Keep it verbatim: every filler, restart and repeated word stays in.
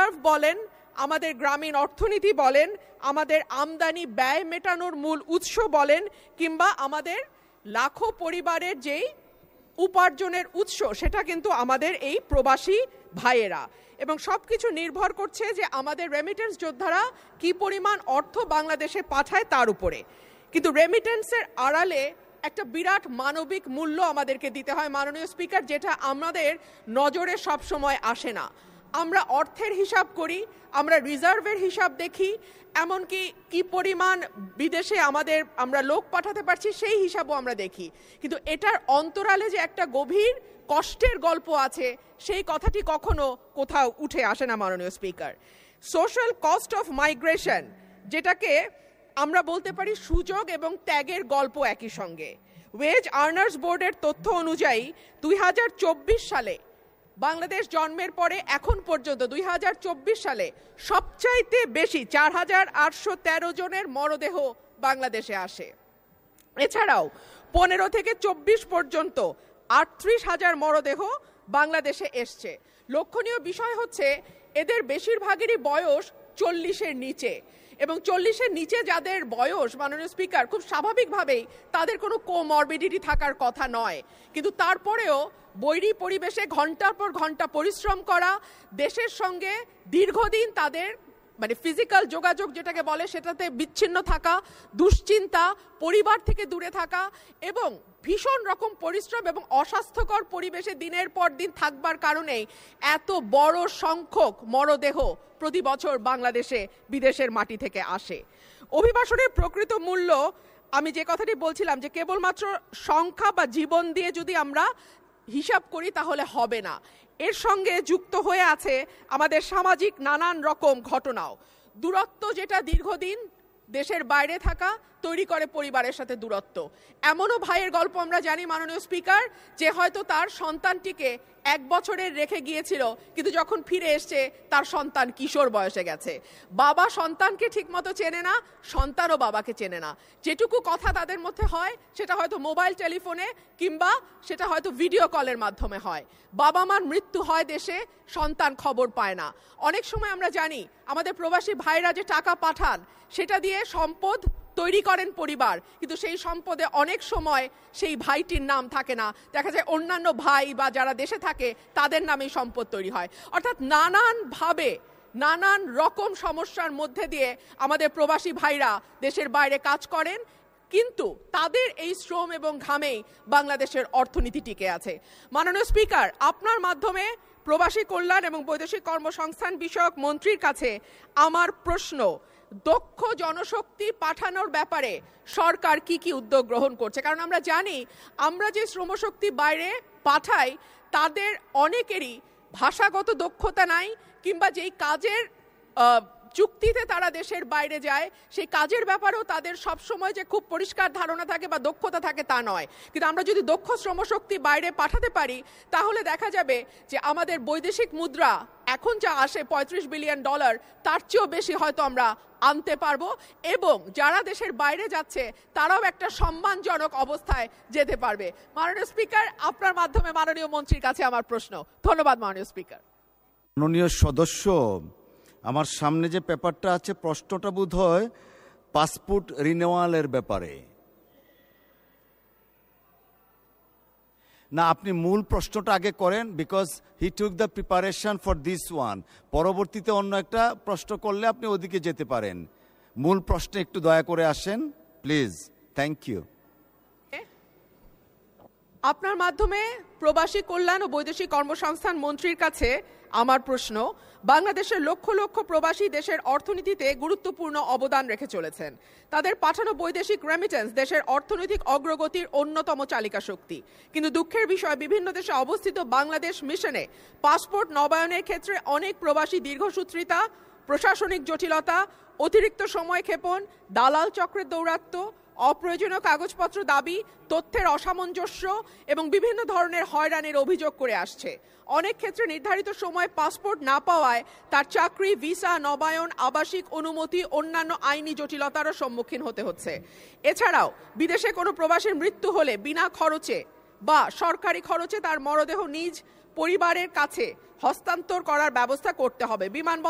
বলেন, আমাদের গ্রামীণ অর্থনীতি বলেন, আমাদের আমদানি ব্যয় মেটানোর মূল উৎস বলেন, কিংবা আমাদের লাখো পরিবারের যেই উপার্জনের উৎস, সেটা কিন্তু আমাদের এই প্রবাসী ভাইয়েরা। এবং সব কিছু নির্ভর করছে যে আমাদের রেমিটেন্স যোদ্ধারা কি পরিমাণ অর্থ বাংলাদেশে পাঠায় তার উপরে। কিন্তু রেমিটেন্সের আড়ালে একটা বিরাট মানবিক মূল্য আমাদেরকে দিতে হয় মাননীয় স্পিকার, যেটা আমাদের নজরে সব সময় আসে না। আমরা অর্থের হিসাব করি, আমরা রিজার্ভের হিসাব দেখি, এমনকি কি পরিমাণ বিদেশে আমাদের আমরা লোক পাঠাতে পারছি সেই হিসাবও আমরা দেখি, কিন্তু এটার অন্তরালে যে একটা গভীর কষ্টের গল্প আছে সেই কথাটি কখনো কোথাও উঠে আসে না মাননীয় speaker. Social cost of migration, যেটাকে আমরা বলতে পারি সুযোগ এবং ত্যাগের গল্প একই সঙ্গে। ওয়েজ আর্নার্স বোর্ডের তথ্য অনুযায়ী দুই হাজার চব্বিশ সালে বাংলাদেশ জন্মের পরে এখন পর্যন্ত দুই হাজার চব্বিশ সালে সবচাইতে বেশি চার হাজার আটশো তেরো জনের মরদেহ বাংলাদেশে আসে। এছাড়াও পনেরো থেকে চব্বিশ পর্যন্ত আটত্রিশ হাজার মরদেহ বাংলাদেশে এসছে। লক্ষণীয় বিষয় হচ্ছে এদের বেশিরভাগেরই বয়স চল্লিশের নিচে, এবং চল্লিশের নিচে যাদের বয়স মাননীয় স্পিকার, খুব স্বাভাবিকভাবেই তাদের কোনো কোমরবিডিটি থাকার কথা নয়, কিন্তু তারপরেও বৈরী পরিবেশে ঘন্টার পর ঘন্টা পরিশ্রম করা, দেশের সঙ্গে দীর্ঘদিন তাদের মানে ফিজিক্যাল যোগাযোগ যেটাকে বলে সেটাতে বিচ্ছিন্ন থাকা, দুশ্চিন্তা, পরিবার থেকে দূরে থাকা এবং ভীষণ রকম পরিশ্রম এবং অস্বাস্থ্যকর পরিবেশে দিনের পর দিন থাকবার কারণেই এত বড় সংখ্যক মরদেহ প্রতি বছর বাংলাদেশে বিদেশের মাটি থেকে আসে। অভিবাসনের প্রকৃত মূল্য, আমি যে কথাটি বলছিলাম যে কেবলমাত্র সংখ্যা বা জীবন দিয়ে যদি আমরা হিসাব করি তাহলে হবে না, এর সঙ্গে যুক্ত হয়ে আছে আমাদের সামাজিক নানান রকম ঘটনাও। দূরত্ব, যেটা দীর্ঘদিন দেশের বাইরে থাকা, তৈরি করে পরিবারের সাথে দূরত্ব। এমনও ভাইয়ের গল্প আমরা জানি মাননীয় স্পিকার, যে হয়তো তার সন্তানটিকে এক বছরের রেখে গিয়েছিল, কিন্তু যখন ফিরে এসছে তার সন্তান কিশোর বয়সে গেছে। বাবা সন্তানকে ঠিকমতো চেনে না, সন্তানও বাবাকে চেনে না। যেটুকু কথা তাদের মধ্যে হয় সেটা হয়তো মোবাইল টেলিফোনে কিংবা সেটা হয়তো ভিডিও কলের মাধ্যমে হয়। বাবা মার মৃত্যু হয় দেশে, সন্তান খবর পায় না। অনেক সময় আমরা জানি আমাদের প্রবাসী ভাইরা যে টাকা পাঠান সেটা দিয়ে সম্পদ তৈরি করেন পরিবার, কিন্তু সেই সম্পদে অনেক সময় সেই ভাইটির নাম থাকে না, দেখা যায় অন্যান্য ভাই বা যারা দেশে থাকে তাদের নামেই সম্পদ তৈরি হয়। অর্থাৎ নানানভাবে নানান রকম সমস্যার মধ্যে দিয়ে আমাদের প্রবাসী ভাইরা দেশের বাইরে কাজ করেন, কিন্তু তাদের এই শ্রম এবং ঘামেই বাংলাদেশের অর্থনীতি টিকে আছে। মাননীয় স্পিকার, আপনার মাধ্যমে প্রবাসী কল্যাণ এবং বৈদেশিক কর্মসংস্থান বিষয়ক মন্ত্রীর কাছে আমার প্রশ্ন, দক্ষ জনশক্তি পাঠানোর ব্যাপারে সরকার কি কি উদ্যোগ গ্রহণ করছে? কারণ আমরা জানি আমরা যে শ্রমশক্তি বাইরে পাঠাই তাদের অনেকেরই ভাষাগত দক্ষতা নাই, কিংবা যেই কাজের চুক্তিতে তারা দেশের বাইরে যায় সেই কাজের ব্যাপারেও তাদের সবসময় যে খুব পরিষ্কার ধারণা থাকে বা দক্ষতা থাকে তা নয়। কিন্তু আমরা যদি দক্ষ শ্রমশক্তি বাইরে পাঠাতে পারি তাহলে দেখা যাবে যে আমাদের বৈদেশিক মুদ্রা এখন যা আসে পঁয়ত্রিশ বিলিয়ন ডলার, তার চেয়েও বেশি হয়তো আমরা আনতে পারবো, এবং যারা দেশের বাইরে যাচ্ছে তারাও একটা সম্মানজনক অবস্থায় যেতে পারবে। মাননীয় স্পিকার, আপনার মাধ্যমে মাননীয় মন্ত্রীর কাছে আমার প্রশ্ন। ধন্যবাদ মাননীয় স্পিকার। মাননীয় সদস্য, আমার সামনে যে পেপারটা আছে প্রশ্নটা বোধ হয় পাসপোর্ট রিনিউয়ালের ব্যাপারে না, আপনি মূল প্রশ্নটা আগে করেন, because he took the preparation for this one. পরবর্তীতে অন্য একটা প্রশ্ন করলে আপনি ওদিকে যেতে পারেন। মূল প্রশ্নে একটু দয়া করে আসেন প্লিজ। Thank you. আপনার মাধ্যমে প্রবাসী কল্যাণ ও বৈদেশিক কর্মসংস্থান মন্ত্রীর কাছে আমার প্রশ্ন, বাংলাদেশের লক্ষ লক্ষ প্রবাসী দেশের অর্থনীতিতে গুরুত্বপূর্ণ অবদান রেখে চলেছেন। তাদের পাঠানো বৈদেশিক রেমিটেন্স দেশের অর্থনৈতিক অগ্রগতির অন্যতম চালিকা শক্তি। কিন্তু দুঃখের বিষয়, বিভিন্ন দেশে অবস্থিত বাংলাদেশ মিশনে পাসপোর্ট নবায়নের ক্ষেত্রে অনেক প্রবাসী দীর্ঘসূত্রিতা, প্রশাসনিক জটিলতা, অতিরিক্ত সময় ক্ষেপণ, দালাল চক্রের দৌরাত্ম্য, অপ্রয়োজনীয় কাগজপত্র দাবি, তথ্যের অসামঞ্জস্য এবং বিভিন্ন ধরনের হয়রানির অভিযোগ করে আসছে। অনেক ক্ষেত্রে নির্ধারিত সময়ে পাসপোর্ট না পাওয়ায় তার চাকরি, ভিসা, নবায়ন, আবাসিক অনুমতি, অন্যান্য আইনি জটিলতারও সম্মুখীন হতে হচ্ছে। এছাড়াও বিদেশে কোনো প্রবাসীর মৃত্যু হলে বিনা খরচে বা সরকারি খরচে তার মরদেহ নিজ পরিবারের কাছে হস্তান্তর করার ব্যবস্থা করতে হবে। বিমান